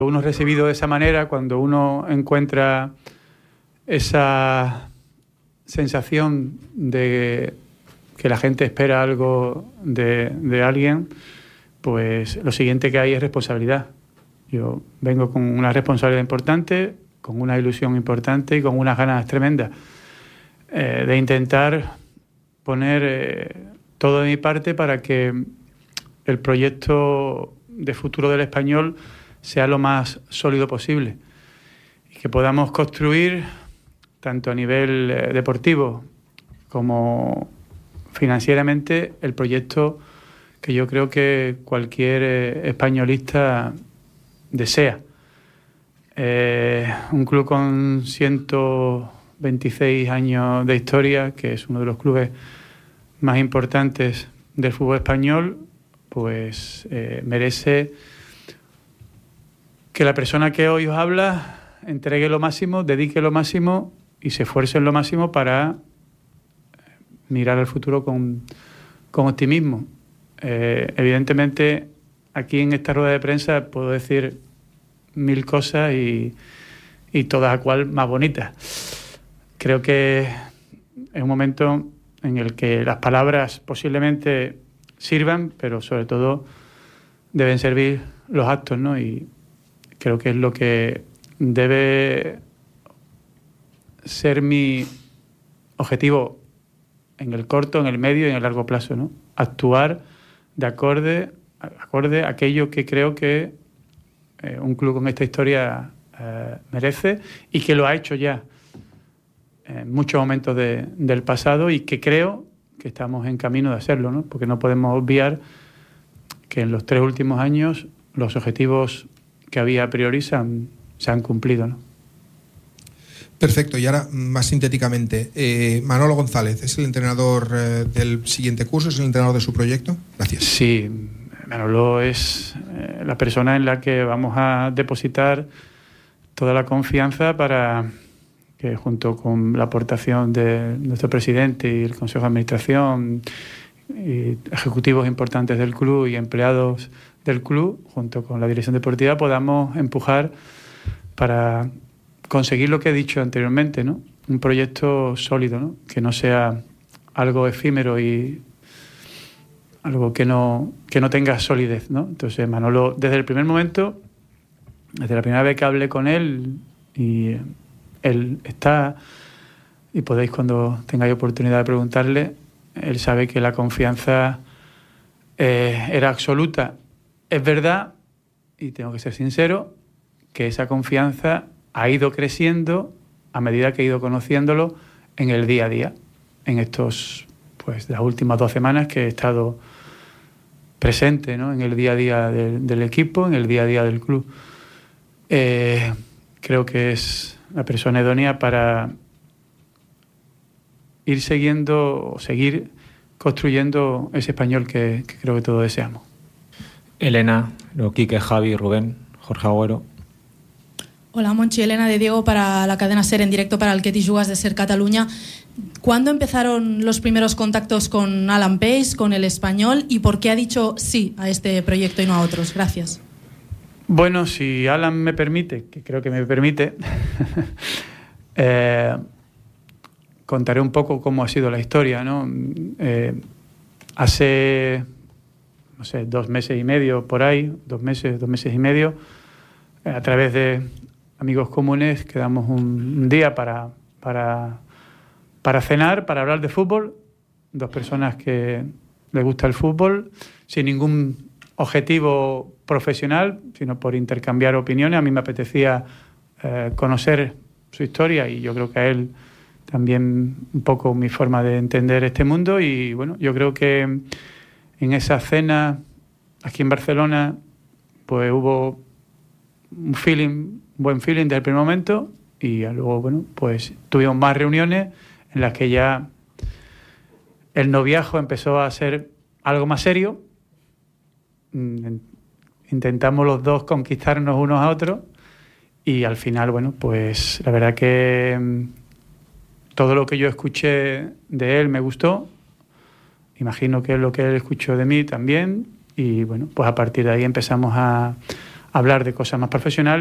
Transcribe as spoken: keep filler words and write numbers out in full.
Uno es recibido de esa manera cuando uno encuentra esa sensación de que la gente espera algo de, de alguien, pues lo siguiente que hay es responsabilidad. Yo vengo con una responsabilidad importante, con una ilusión importante y con unas ganas tremendas eh, de intentar poner eh, todo de mi parte para que el proyecto de futuro del Español sea lo más sólido posible y que podamos construir, tanto a nivel eh, deportivo como financieramente, el proyecto que yo creo que cualquier eh, españolista desea. Eh, un club con ciento veintiséis años de historia, que es uno de los clubes más importantes del fútbol español, pues eh, merece que la persona que hoy os habla entregue lo máximo, dedique lo máximo y se esfuerce en lo máximo para mirar al futuro con, con optimismo. Eh, evidentemente, aquí en esta rueda de prensa puedo decir mil cosas y, y todas a cual más bonitas. Creo que es un momento en el que las palabras posiblemente sirvan, pero sobre todo deben servir los actos, ¿no? Y creo que es lo que debe ser mi objetivo en el corto, en el medio y en el largo plazo, ¿no? Actuar de acorde, acorde a aquello que creo que eh, un club con esta historia eh, merece y que lo ha hecho ya en muchos momentos de, del pasado y que creo que estamos en camino de hacerlo, ¿no? Porque no podemos obviar que en los tres últimos años los objetivos que había a priori se han, se han cumplido, ¿no? Perfecto, y ahora más sintéticamente, eh, Manolo González, ¿es el entrenador eh, del siguiente curso? ¿Es el entrenador de su proyecto? Gracias. Sí, Manolo es eh, la persona en la que vamos a depositar toda la confianza para que, junto con la aportación de nuestro presidente y el Consejo de Administración y ejecutivos importantes del club y empleados del club, junto con la dirección deportiva, podamos empujar para conseguir lo que he dicho anteriormente, ¿no? Un proyecto sólido, ¿no? Que no sea algo efímero y algo que no, que no tenga solidez, ¿no? Entonces, Manolo, desde el primer momento, desde la primera vez que hablé con él, y él está, y podéis cuando tengáis oportunidad de preguntarle, él sabe que la confianza eh, era absoluta. Es verdad, y tengo que ser sincero, que esa confianza ha ido creciendo a medida que he ido conociéndolo en el día a día, en estos, pues, las últimas dos semanas que he estado presente, ¿no? En el día a día del, del equipo, en el día a día del club. Eh, creo que es la persona idónea para ir siguiendo o seguir construyendo ese español que, que creo que todos deseamos. Elena, luego Quique, Javi, Rubén, Jorge Agüero. Hola, Monchi, Elena de Diego para la cadena SER en directo para el que t'hi jugues de SER Cataluña. ¿Cuándo empezaron los primeros contactos con Alan Pace, con el Español, y por qué ha dicho sí a este proyecto y no a otros? Gracias. Bueno, si Alan me permite, que creo que me permite, eh, contaré un poco cómo ha sido la historia, ¿no? Eh, hace, no sé, dos meses y medio por ahí, dos meses, dos meses y medio, eh, a través de amigos comunes quedamos un, un día para, para, para cenar, para hablar de fútbol, dos personas que les gusta el fútbol, sin ningún objetivo profesional, sino por intercambiar opiniones. A mí me apetecía eh, conocer su historia y yo creo que a él también un poco mi forma de entender este mundo, y bueno, yo creo que en esa cena aquí en Barcelona pues hubo un feeling, un buen feeling desde el primer momento, y luego, bueno, pues tuvimos más reuniones en las que ya el noviazgo empezó a ser algo más serio. Intentamos los dos conquistarnos unos a otros y al final, bueno, pues la verdad que todo lo que yo escuché de él me gustó. Imagino que lo que él escuchó de mí también, y bueno, pues a partir de ahí empezamos a hablar de cosas más profesionales.